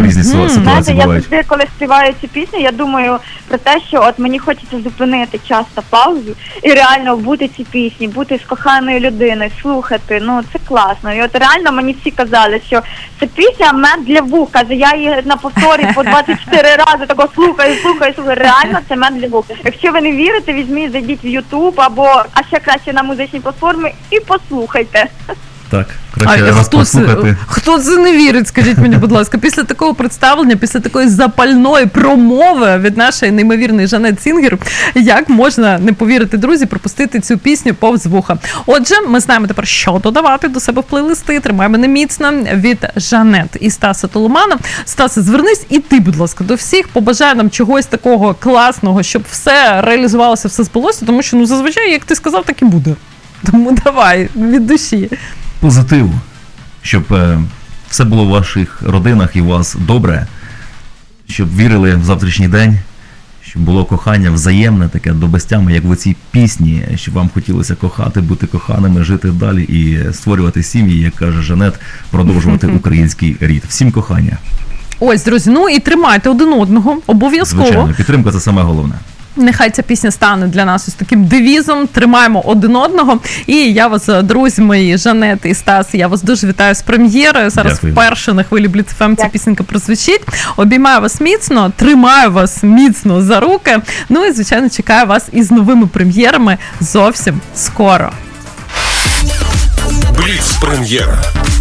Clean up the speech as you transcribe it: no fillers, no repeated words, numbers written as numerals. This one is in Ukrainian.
різні ситуації Знаєте, я бувають. завжди, коли співаю цю пісню, я думаю про те, що от мені хочеться зупинити часто паузу і реально бути цій пісні, бути з коханою людиною, слухати, ну це класно. І от реально мені всі казали, що це пісня мед для вух, каже, я її на повторі по 24 рази тако слухаю, реально це мед для вух. Якщо ви не вірите, візьміть, зайдіть в YouTube або, а ще краще на музичні платформи і послухайте. Так, краще раз послухати. Хто це не вірить, скажіть мені, будь ласка, після такого представлення, після такої запальної промови від нашої неймовірної Жанет Сінгер, як можна не повірити, друзі, пропустити цю пісню повз вуха. Отже, ми знаємо тепер, що додавати до себе в плейлисти. Тримай мене міцно від Жанет і Стаса Толумана. Стасе, звернись і ти, будь ласка, до всіх, побажай нам чогось такого класного, щоб все реалізувалося, все збулося, тому що, ну, зазвичай, як ти сказав, так і буде. Тому давай, від душі. Позитиву, щоб все було в ваших родинах і у вас добре, щоб вірили в завтрашній день, щоб було кохання взаємне, таке до безтями, як в цій пісні, щоб вам хотілося кохати, бути коханими, жити далі і створювати сім'ї, як каже Жанет, продовжувати український рід. Всім кохання. Ось, друзі, ну і тримайте один одного, обов'язково. Звичайно, підтримка – це саме головне. Нехай ця пісня стане для нас ось таким девізом, тримаємо один одного. І я вас, друзі мої, Жанет і Стас, я вас дуже вітаю з прем'єрою. Зараз Дякую. вперше на хвилі Бліц ФМ ця пісенька прозвучить. Обіймаю вас міцно, тримаю вас міцно за руки. Ну і, звичайно, чекаю вас із новими прем'єрами зовсім скоро. Бліц прем'єра.